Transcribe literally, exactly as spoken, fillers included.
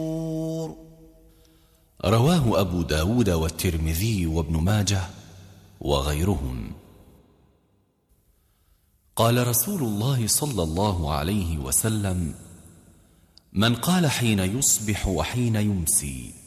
رواه أبو داود والترمذي وابن ماجه وغيرهم. قال رسول الله صلى الله عليه وسلم: من قال حين يصبح وحين يمسي